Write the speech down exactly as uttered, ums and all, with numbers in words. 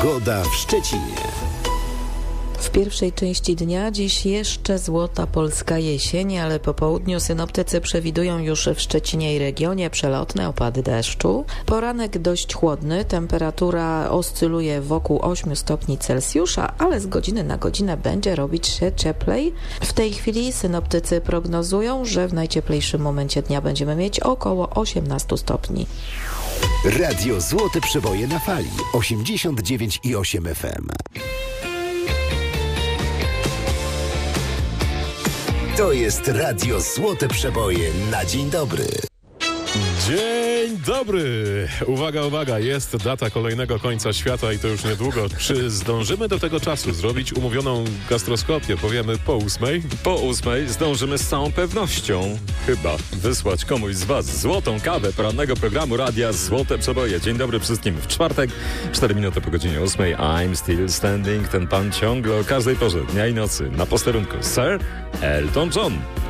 Pogoda w Szczecinie. W pierwszej części dnia dziś jeszcze złota polska jesień, ale po południu synoptycy przewidują już w Szczecinie i regionie przelotne opady deszczu. Poranek dość chłodny, temperatura oscyluje wokół ośmiu stopni Celsjusza, ale z godziny na godzinę będzie robić się cieplej. W tej chwili synoptycy prognozują, że w najcieplejszym momencie dnia będziemy mieć około osiemnaście stopni. Radio Złote Przeboje na fali osiemdziesiąt dziewięć i osiem F M. To jest Radio Złote Przeboje na dzień dobry. Dzień dobry! Uwaga, uwaga, jest data kolejnego końca świata i to już niedługo. Czy zdążymy do tego czasu zrobić umówioną gastroskopię, powiemy po ósmej? Po ósmej zdążymy z całą pewnością chyba wysłać komuś z Was złotą kawę porannego programu Radia Złote Przeboje. Dzień dobry wszystkim w czwartek, cztery minuty po godzinie ósmej. I'm still standing. Ten pan ciągle o każdej porze dnia i nocy na posterunku. Sir Elton John.